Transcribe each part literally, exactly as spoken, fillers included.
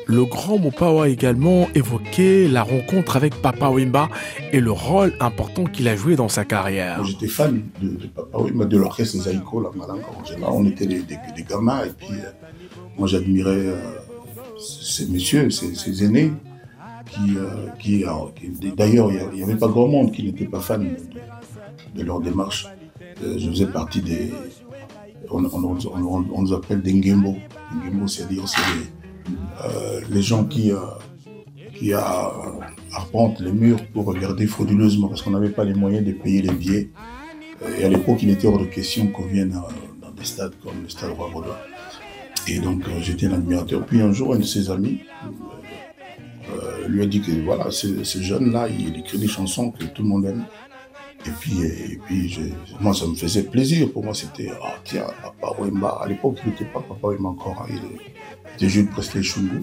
Le grand Mopao a également évoqué la rencontre avec Papa Wemba et le rôle important qu'il a joué dans sa carrière. Moi, j'étais fan de, de Papa Wemba, de l'orchestre Zaïko, la Malanga en général. On était des, des, des gamins et puis euh, moi j'admirais euh, ces messieurs, ces, ces aînés qui, euh, qui, euh, qui d'ailleurs il n'y avait pas grand monde qui n'était pas fan de, de leur démarche. Euh, je faisais partie des... On, on, on, on nous appelle des Ngembo. Ngembo, c'est-à-dire c'est les, euh, les gens qui, euh, qui a, arpentent les murs pour regarder frauduleusement parce qu'on n'avait pas les moyens de payer les billets. Et à l'époque, il était hors de question qu'on vienne dans, dans des stades comme le stade Roi-Baudouin. Et donc, euh, j'étais un admirateur. Puis un jour, un de ses amis euh, lui a dit que voilà, ce, ce jeune-là, il écrit des chansons que tout le monde aime. Et puis, et puis je, moi, ça me faisait plaisir. Pour moi, c'était, ah tiens, Papa Wemba. À l'époque, il n'était pas Papa Wemba encore. Hein, il était Jules Presley Chungu.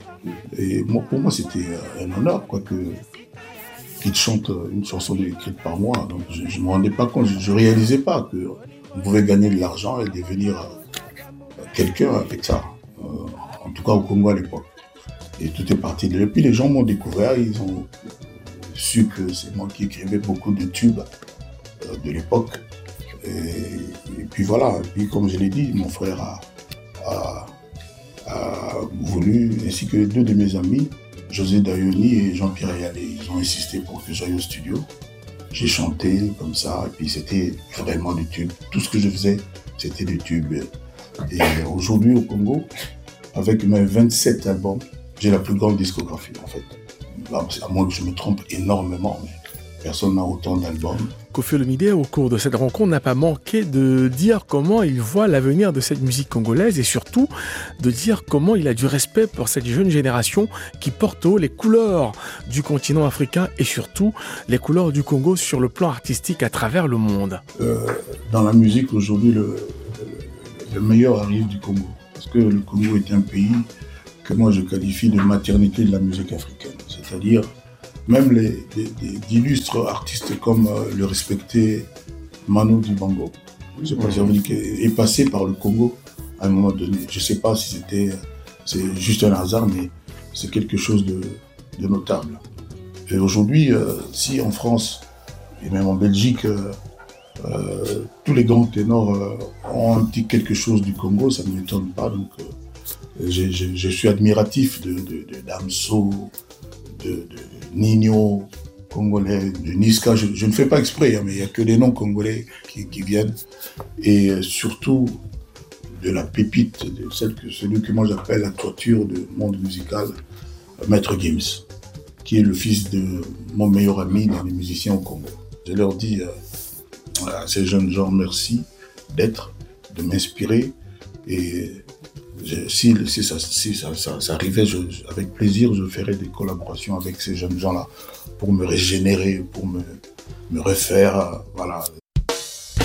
Et moi, pour moi, c'était un honneur quoi, que, qu'il chante une chanson écrite par moi. Donc, je ne me rendais pas compte, je ne réalisais pas qu'on pouvait gagner de l'argent et devenir euh, quelqu'un avec ça. Euh, en tout cas, au Congo à l'époque. Et tout est parti de là. Et puis, les gens m'ont découvert, ils ont su que c'est moi qui écrivais beaucoup de tubes euh, de l'époque. Et, et puis voilà, et puis comme je l'ai dit, mon frère a, a, a voulu, ainsi que deux de mes amis, José Dayoni et Jean-Pierre Ayalé, ils ont insisté pour que j'aille au studio. J'ai chanté comme ça, et puis c'était vraiment du tube. Tout ce que je faisais, c'était du tube. Et aujourd'hui au Congo, avec mes vingt-sept albums, j'ai la plus grande discographie en fait. À moins que je me trompe énormément, mais personne n'a autant d'albums. Koffi Olomidé, au cours de cette rencontre, n'a pas manqué de dire comment il voit l'avenir de cette musique congolaise et surtout de dire comment il a du respect pour cette jeune génération qui porte haut les couleurs du continent africain et surtout les couleurs du Congo sur le plan artistique à travers le monde. Euh, dans la musique, aujourd'hui, le, le, le meilleur arrive du Congo. Parce que le Congo est un pays que moi je qualifie de maternité de la musique africaine. C'est-à-dire, même les, les, les d'illustres artistes comme euh, le respecté Manu Dibango, je sais pas si on dit est passé par le Congo à un moment donné. Je ne sais pas si c'était c'est juste un hasard, mais c'est quelque chose de, de notable. Et aujourd'hui, euh, si en France et même en Belgique, euh, euh, tous les grands ténors euh, ont un petit quelque chose du Congo, ça ne m'étonne pas. Donc, euh, Je, je, je suis admiratif de, de, de Damso, de, de Nino, congolais, de Niska. Je, je ne fais pas exprès, hein, mais il n'y a que des noms congolais qui, qui viennent. Et surtout de la pépite, de celle que, celui que moi j'appelle la toiture du monde musical, Maître Gims, qui est le fils de mon meilleur ami dans les musiciens au Congo. Je leur dis euh, à ces jeunes gens merci d'être, de m'inspirer. Et Je, si si, ça, si ça, ça, ça arrivait, je, avec plaisir, je ferais des collaborations avec ces jeunes gens-là pour me régénérer, pour me, me refaire. Voilà.